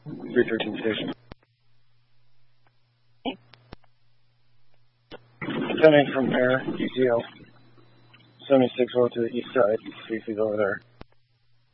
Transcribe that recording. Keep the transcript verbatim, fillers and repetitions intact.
three thirteen station. Coming from air, D C L. seventy-six over to the east side, three feet over there.